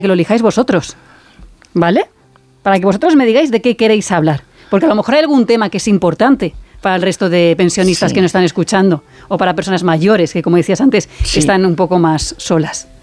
que lo elijáis vosotros, ¿vale? Para que vosotros me digáis de qué queréis hablar. Porque a lo mejor hay algún tema que es importante para el resto de pensionistas que nos están escuchando, o para personas mayores que, como decías antes, están un poco más solas.